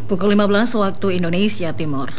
Pukul 15 waktu Indonesia Timur.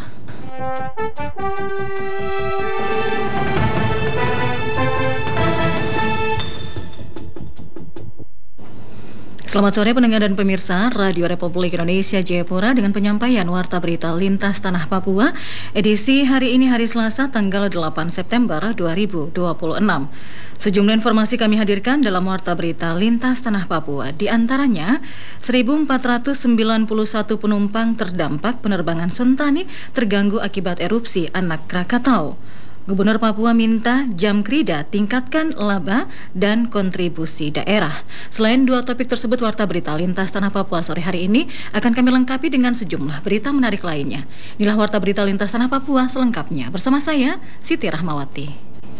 Selamat sore pendengar dan pemirsa Radio Republik Indonesia Jayapura dengan penyampaian Warta Berita Lintas Tanah Papua edisi hari ini hari Selasa tanggal 8 September 2026. Sejumlah informasi kami hadirkan dalam Warta Berita Lintas Tanah Papua, di antaranya 1.491 penumpang terdampak penerbangan Sentani terganggu akibat erupsi Anak Krakatau. Gubernur Papua minta Jamkrida tingkatkan laba dan kontribusi daerah. Selain dua topik tersebut, Warta Berita Lintas Tanah Papua sore hari ini akan kami lengkapi dengan sejumlah berita menarik lainnya. Inilah Warta Berita Lintas Tanah Papua selengkapnya. Bersama saya, Siti Rahmawati.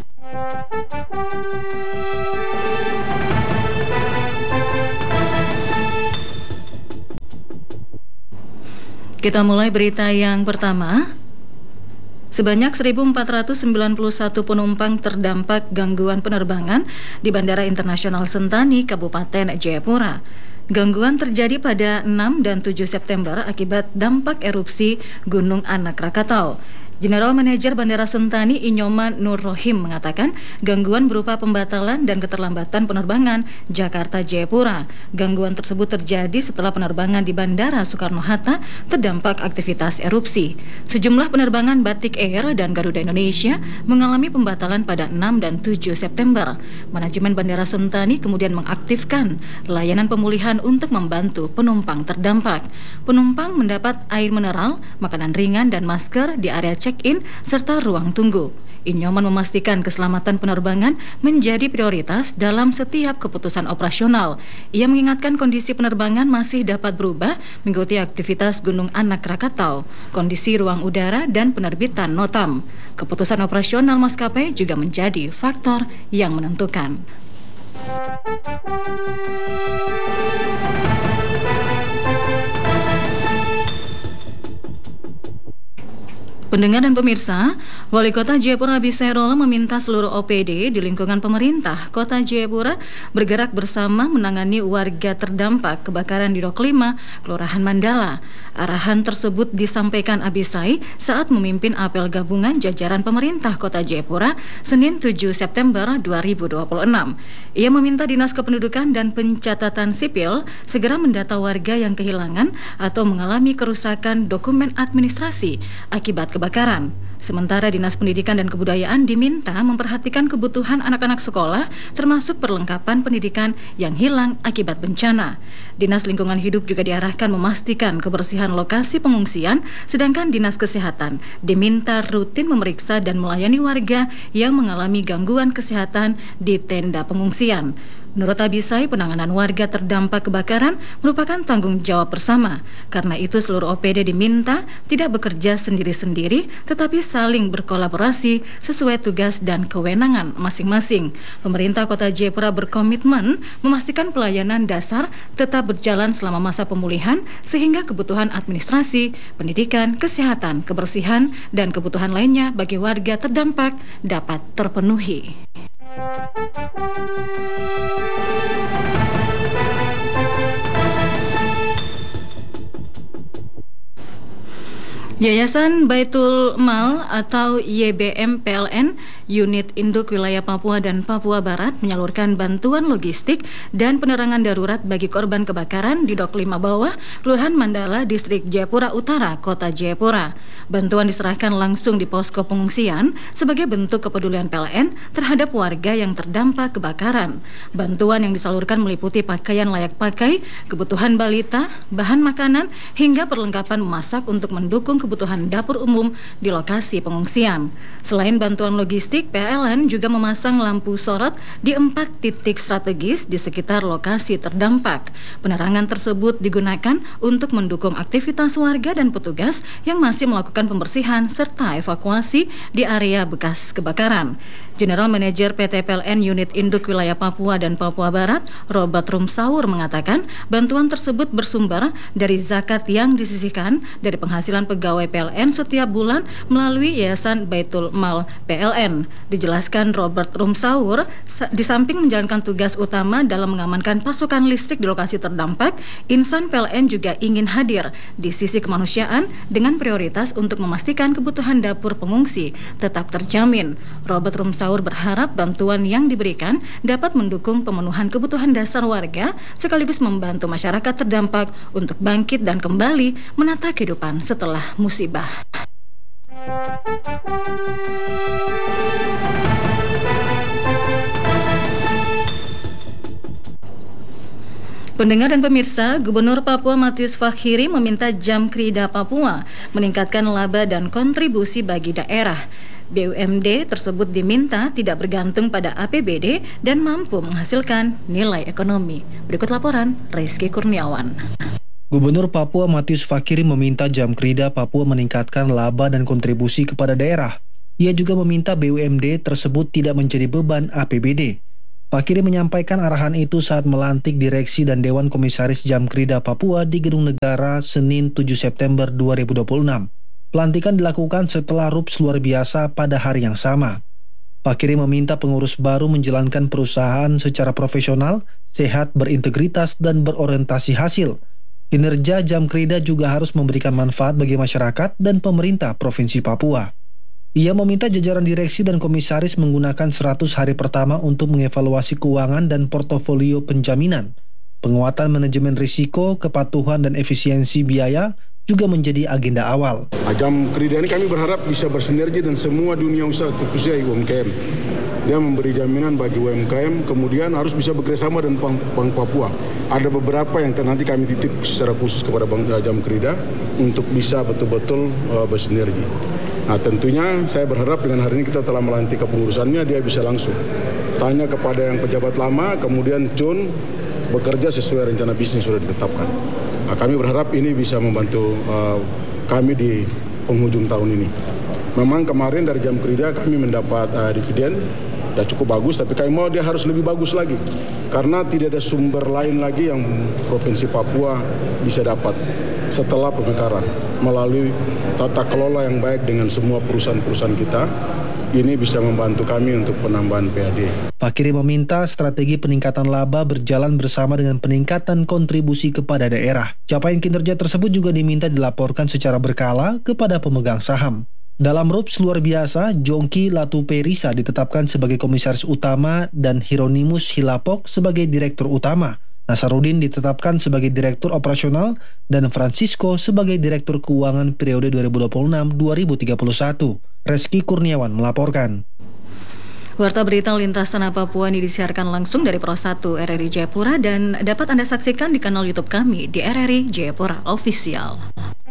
Kita mulai berita yang pertama. Sebanyak 1.491 penumpang terdampak gangguan penerbangan di Bandara Internasional Sentani, Kabupaten Jayapura. Gangguan terjadi pada 6 dan 7 September akibat dampak erupsi Gunung Anak Krakatau. General Manager Bandara Sentani Inyoman Nur Rohim mengatakan gangguan berupa pembatalan dan keterlambatan penerbangan Jakarta-Jayapura. Gangguan tersebut terjadi setelah penerbangan di Bandara Soekarno-Hatta terdampak aktivitas erupsi. Sejumlah penerbangan Batik Air dan Garuda Indonesia mengalami pembatalan pada 6 dan 7 September. Manajemen Bandara Sentani kemudian mengaktifkan layanan pemulihan untuk membantu penumpang terdampak. Penumpang mendapat air mineral, makanan ringan dan masker di area check-in serta ruang tunggu. Inyoman memastikan keselamatan penerbangan menjadi prioritas dalam setiap keputusan operasional. Ia mengingatkan kondisi penerbangan masih dapat berubah mengikuti aktivitas Gunung Anak Krakatau, kondisi ruang udara dan penerbitan notam. Keputusan operasional maskapai juga menjadi faktor yang menentukan. Pendengar dan pemirsa, Wali Kota Jayapura Abisairola meminta seluruh OPD di lingkungan pemerintah Kota Jayapura bergerak bersama menangani warga terdampak kebakaran di Dok 5, Kelurahan Mandala. Arahan tersebut disampaikan Abisai saat memimpin apel gabungan jajaran pemerintah Kota Jayapura Senin 7 September 2026. Ia meminta Dinas Kependudukan dan Pencatatan Sipil segera mendata warga yang kehilangan atau mengalami kerusakan dokumen administrasi akibat kebakaran. Sementara Dinas Pendidikan dan Kebudayaan diminta memperhatikan kebutuhan anak-anak sekolah termasuk perlengkapan pendidikan yang hilang akibat bencana. Dinas Lingkungan Hidup juga diarahkan memastikan kebersihan lokasi pengungsian, sedangkan Dinas Kesehatan diminta rutin memeriksa dan melayani warga yang mengalami gangguan kesehatan di tenda pengungsian. Menurut Abisai, penanganan warga terdampak kebakaran merupakan tanggung jawab bersama. Karena itu seluruh OPD diminta tidak bekerja sendiri-sendiri, tetapi saling berkolaborasi sesuai tugas dan kewenangan masing-masing. Pemerintah Kota Jayapura berkomitmen memastikan pelayanan dasar tetap berjalan selama masa pemulihan, sehingga kebutuhan administrasi, pendidikan, kesehatan, kebersihan, dan kebutuhan lainnya bagi warga terdampak dapat terpenuhi. Yayasan Baitul Mal atau YBM PLN Unit Induk Wilayah Papua dan Papua Barat menyalurkan bantuan logistik dan penerangan darurat bagi korban kebakaran di Dok 5 Bawah, Kelurahan Mandala, Distrik Jayapura Utara, Kota Jayapura. Bantuan diserahkan langsung di posko pengungsian sebagai bentuk kepedulian PLN terhadap warga yang terdampak kebakaran. Bantuan yang disalurkan meliputi pakaian layak pakai, kebutuhan balita, bahan makanan, hingga perlengkapan memasak untuk mendukung kebutuhan dapur umum di lokasi pengungsian. Selain bantuan logistik, PLN juga memasang lampu sorot di 4 titik strategis di sekitar lokasi terdampak. Penerangan tersebut digunakan untuk mendukung aktivitas warga dan petugas yang masih melakukan pembersihan serta evakuasi di area bekas kebakaran. General Manager PT PLN Unit Induk Wilayah Papua dan Papua Barat, Robert Rumsaur mengatakan bantuan tersebut bersumber dari zakat yang disisihkan dari penghasilan pegawai PLN setiap bulan melalui Yayasan Baitul Mal PLN. Dijelaskan Robert Rumsaur, di samping menjalankan tugas utama dalam mengamankan pasokan listrik di lokasi terdampak, insan PLN juga ingin hadir di sisi kemanusiaan dengan prioritas untuk memastikan kebutuhan dapur pengungsi tetap terjamin. Robert Rumsaur berharap bantuan yang diberikan dapat mendukung pemenuhan kebutuhan dasar warga sekaligus membantu masyarakat terdampak untuk bangkit dan kembali menata kehidupan setelah musibah. Pendengar dan pemirsa, Gubernur Papua Matius Fakhiri meminta Jamkrida Papua meningkatkan laba dan kontribusi bagi daerah. BUMD tersebut diminta tidak bergantung pada APBD dan mampu menghasilkan nilai ekonomi. Berikut laporan Rizky Kurniawan. Gubernur Papua Matius Fakhiri meminta Jamkrida Papua meningkatkan laba dan kontribusi kepada daerah. Ia juga meminta BUMD tersebut tidak menjadi beban APBD. Fakhiri menyampaikan arahan itu saat melantik direksi dan Dewan Komisaris Jamkrida Papua di Gedung Negara Senin 7 September 2026. Pelantikan dilakukan setelah RUPS luar biasa pada hari yang sama. Fakhiri meminta pengurus baru menjalankan perusahaan secara profesional, sehat, berintegritas, dan berorientasi hasil. Kinerja Jamkrida juga harus memberikan manfaat bagi masyarakat dan pemerintah Provinsi Papua. Ia meminta jajaran direksi dan komisaris menggunakan 100 hari pertama untuk mengevaluasi keuangan dan portofolio penjaminan. Penguatan manajemen risiko, kepatuhan, dan efisiensi biaya juga menjadi agenda awal. Jamkrida ini kami berharap bisa bersinergi dan semua dunia usaha, khususnya UMKM. Dia memberi jaminan bagi UMKM, kemudian harus bisa bekerjasama dengan Bank Papua. Ada beberapa yang nanti kami titip secara khusus kepada Bank Jamkrida untuk bisa betul-betul bersinergi. Nah, tentunya saya berharap dengan hari ini kita telah melantik kepengurusannya, dia bisa langsung tanya kepada yang pejabat lama, kemudian John bekerja sesuai rencana bisnis sudah ditetapkan. Nah, kami berharap ini bisa membantu kami di penghujung tahun ini. Memang kemarin dari Jamkrida kami mendapat dividen, sudah cukup bagus, tapi kami mau dia harus lebih bagus lagi. Karena tidak ada sumber lain lagi yang Provinsi Papua bisa dapat setelah pemekaran. Melalui tata kelola yang baik dengan semua perusahaan-perusahaan kita, ini bisa membantu kami untuk penambahan PAD. Fakhiri meminta strategi peningkatan laba berjalan bersama dengan peningkatan kontribusi kepada daerah. Capaian kinerja tersebut juga diminta dilaporkan secara berkala kepada pemegang saham. Dalam RUPS luar biasa, Jongki Latuperisa ditetapkan sebagai komisaris utama dan Hieronymus Hilapok sebagai direktur utama. Nasarudin ditetapkan sebagai direktur operasional dan Francisco sebagai direktur keuangan periode 2026-2031. Rizky Kurniawan melaporkan. Warta berita lintas tanah Papua ini disiarkan langsung dari Pro 1 RRI Jayapura dan dapat Anda saksikan di kanal YouTube kami di RRI Jayapura Official.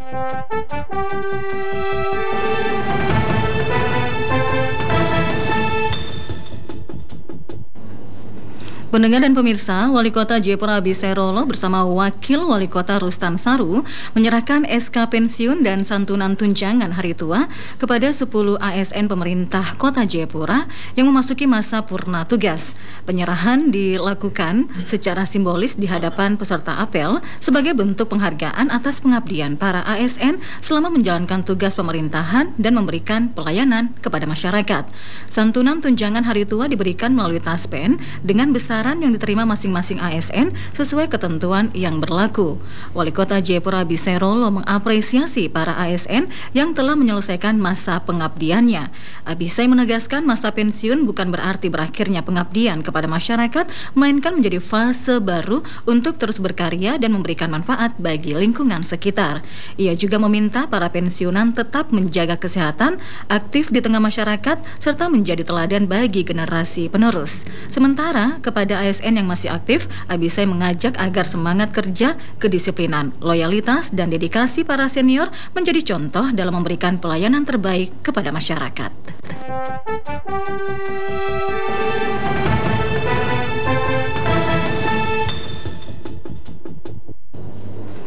Pendengar dan pemirsa, Wali Kota Jayapura Abissairolo bersama Wakil Wali Kota Rustan Saru menyerahkan SK pensiun dan santunan tunjangan hari tua kepada 10 ASN pemerintah Kota Jayapura yang memasuki masa purna tugas. Penyerahan dilakukan secara simbolis di hadapan peserta apel sebagai bentuk penghargaan atas pengabdian para ASN selama menjalankan tugas pemerintahan dan memberikan pelayanan kepada masyarakat. Santunan tunjangan hari tua diberikan melalui taspen dengan besaran yang diterima masing-masing ASN sesuai ketentuan yang berlaku. Wali Kota Jayapura Abissairolo mengapresiasi para ASN yang telah menyelesaikan masa pengabdiannya. Abisai menegaskan masa pensiun bukan berarti berakhirnya pengabdian kepada masyarakat, melainkan menjadi fase baru untuk terus berkarya dan memberikan manfaat bagi lingkungan sekitar. Ia juga meminta para pensiunan tetap menjaga kesehatan, aktif di tengah masyarakat, serta menjadi teladan bagi generasi penerus. Sementara kepada ASN yang masih aktif, Abisai mengajak agar semangat kerja, kedisiplinan, loyalitas, dan dedikasi para senior menjadi contoh dalam memberikan pelayanan terbaik kepada masyarakat.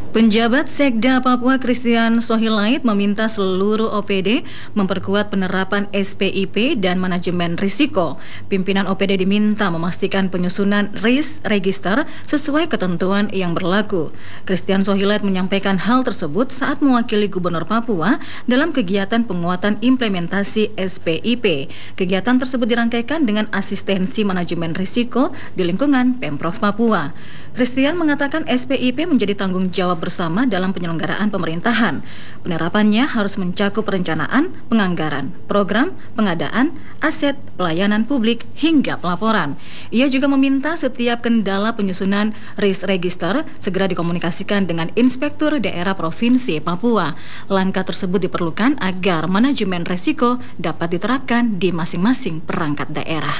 Penjabat Sekda Papua Christian Sohilait meminta seluruh OPD memperkuat penerapan SPIP dan manajemen risiko. Pimpinan OPD diminta memastikan penyusunan risk register sesuai ketentuan yang berlaku. Christian Sohilait menyampaikan hal tersebut saat mewakili Gubernur Papua dalam kegiatan penguatan implementasi SPIP. Kegiatan tersebut dirangkaikan dengan asistensi manajemen risiko di lingkungan Pemprov Papua. Christian mengatakan SPIP menjadi tanggung jawab bersama dalam penyelenggaraan pemerintahan. Penerapannya harus mencakup perencanaan, penganggaran, program, pengadaan, aset, pelayanan publik, hingga pelaporan. Ia juga meminta setiap kendala penyusunan risk register segera dikomunikasikan dengan Inspektur Daerah Provinsi Papua. Langkah tersebut diperlukan agar manajemen risiko dapat diterapkan di masing-masing perangkat daerah.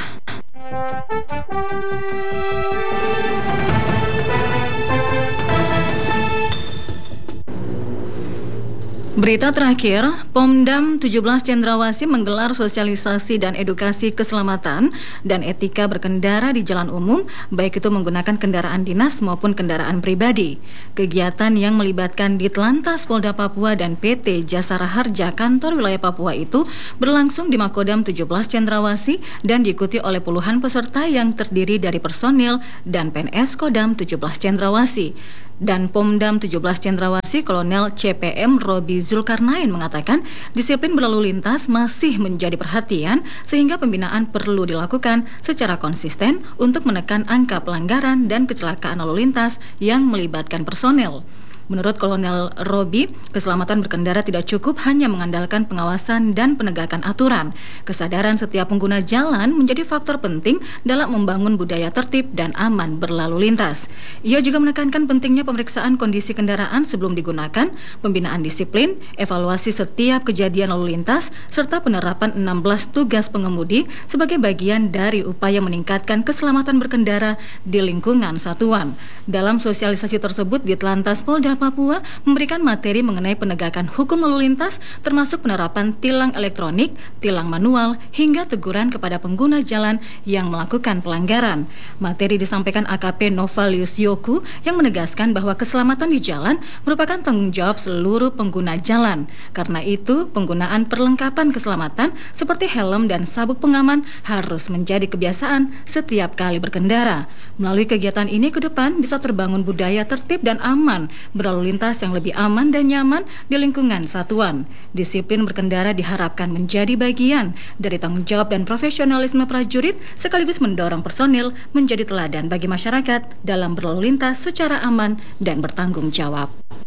Berita terakhir, Pomdam 17 Cendrawasih menggelar sosialisasi dan edukasi keselamatan dan etika berkendara di jalan umum, baik itu menggunakan kendaraan dinas maupun kendaraan pribadi. Kegiatan yang melibatkan Ditlantas Polda Papua dan PT Jasara Harja Kantor Wilayah Papua itu berlangsung di Makodam 17 Cendrawasih dan diikuti oleh puluhan peserta yang terdiri dari personil dan PNS Kodam 17 Cendrawasih. Dan Pomdam 17 Cendrawasih Kolonel CPM Robi Zulkarnain mengatakan disiplin berlalu lintas masih menjadi perhatian sehingga pembinaan perlu dilakukan secara konsisten untuk menekan angka pelanggaran dan kecelakaan lalu lintas yang melibatkan personel. Menurut Kolonel Robi, keselamatan berkendara tidak cukup hanya mengandalkan pengawasan dan penegakan aturan. Kesadaran setiap pengguna jalan menjadi faktor penting dalam membangun budaya tertib dan aman berlalu lintas. Ia juga menekankan pentingnya pemeriksaan kondisi kendaraan sebelum digunakan, pembinaan disiplin, evaluasi setiap kejadian lalu lintas, serta penerapan 16 tugas pengemudi sebagai bagian dari upaya meningkatkan keselamatan berkendara di lingkungan satuan. Dalam sosialisasi tersebut, Ditlantas Polda Papua memberikan materi mengenai penegakan hukum lalu lintas termasuk penerapan tilang elektronik, tilang manual, hingga teguran kepada pengguna jalan yang melakukan pelanggaran. Materi disampaikan AKP Novalius Yoku yang menegaskan bahwa keselamatan di jalan merupakan tanggung jawab seluruh pengguna jalan. Karena itu, penggunaan perlengkapan keselamatan seperti helm dan sabuk pengaman harus menjadi kebiasaan setiap kali berkendara. Melalui kegiatan ini ke depan bisa terbangun budaya tertib dan aman berlalu lintas yang lebih aman dan nyaman di lingkungan satuan. Disiplin berkendara diharapkan menjadi bagian dari tanggung jawab dan profesionalisme prajurit sekaligus mendorong personil menjadi teladan bagi masyarakat dalam berlalu lintas secara aman dan bertanggung jawab.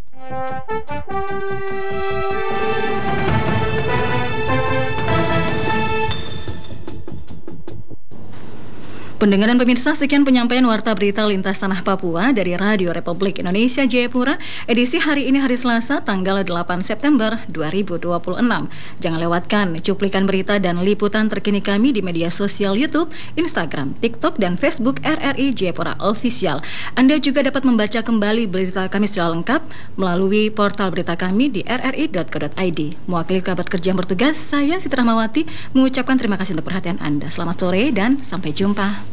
Pendengar dan pemirsa, sekian penyampaian Warta Berita Lintas Tanah Papua dari Radio Republik Indonesia Jayapura, edisi hari ini hari Selasa, tanggal 8 September 2026. Jangan lewatkan cuplikan berita dan liputan terkini kami di media sosial YouTube, Instagram, TikTok, dan Facebook RRI Jayapura Official. Anda juga dapat membaca kembali berita kami secara lengkap melalui portal berita kami di rri.co.id. Mewakili kerabat kerja yang bertugas, saya Siti Rahmawati mengucapkan terima kasih untuk perhatian Anda. Selamat sore dan sampai jumpa.